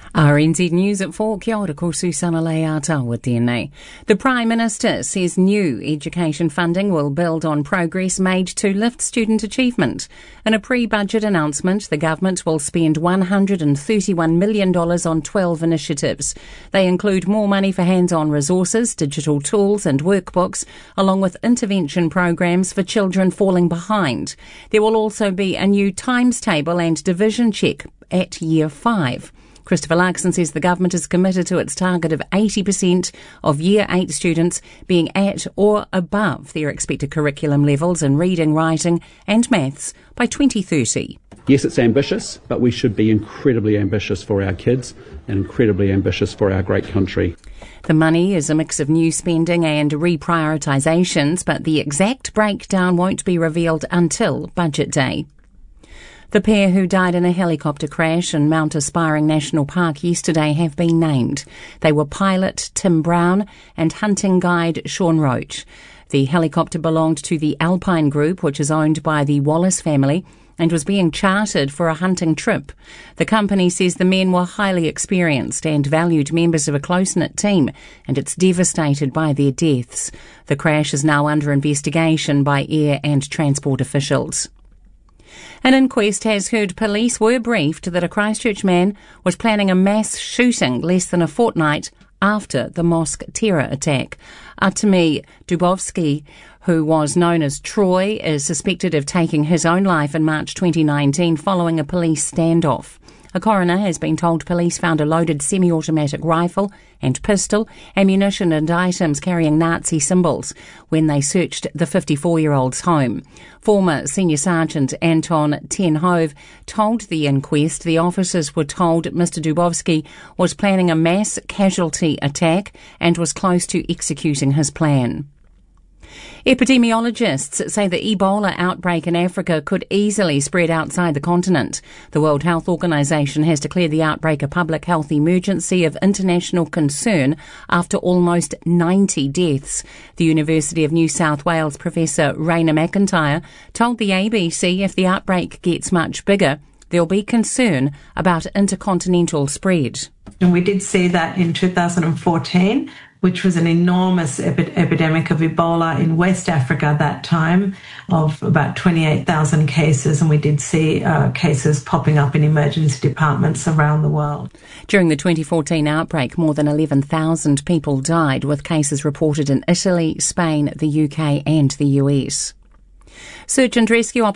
RNZ News at 4, kia ora, ko Susana Leata with DNA. The Prime Minister says new education funding will build on progress made to lift student achievement. In a pre-budget announcement, the government will spend $131 million on 12 initiatives. They include more money for hands-on resources, digital tools and workbooks, along with intervention programs for children falling behind. There will also be a new times table and division check at Year 5. Christopher Larkson says the government is committed to its target of 80% of Year 8 students being at or above their expected curriculum levels in reading, writing and maths by 2030. Yes, it's ambitious, but we should be incredibly ambitious for our kids and incredibly ambitious for our great country. The money is a mix of new spending and reprioritisations, but the exact breakdown won't be revealed until Budget Day. The pair who died in a helicopter crash in Mount Aspiring National Park yesterday have been named. They were pilot Tim Brown and hunting guide Sean Roach. The helicopter belonged to the Alpine Group, which is owned by the Wallace family, and was being chartered for a hunting trip. The company says the men were highly experienced and valued members of a close-knit team, and it's devastated by their deaths. The crash is now under investigation by air and transport officials. An inquest has heard police were briefed that a Christchurch man was planning a mass shooting less than a fortnight after the mosque terror attack. Artemi Dubovsky, who was known as Troy, is suspected of taking his own life in March 2019 following a police standoff. A coroner has been told police found a loaded semi-automatic rifle and pistol, ammunition and items carrying Nazi symbols when they searched the 54-year-old's home. Former Senior Sergeant Anton ten Hove told the inquest the officers were told Mr. Dubovsky was planning a mass casualty attack and was close to executing his plan. Epidemiologists say the Ebola outbreak in Africa could easily spread outside the continent. The World Health Organization has declared the outbreak a public health emergency of international concern after almost 90 deaths. The University of New South Wales Professor Raina McIntyre told the ABC if the outbreak gets much bigger, there'll be concern about intercontinental spread. And we did see that in 2014, which was an enormous epidemic of Ebola in West Africa at that time, of about 28,000 cases, and we did see cases popping up in emergency departments around the world. During the 2014 outbreak, more than 11,000 people died, with cases reported in Italy, Spain, the UK and the US. Search and rescue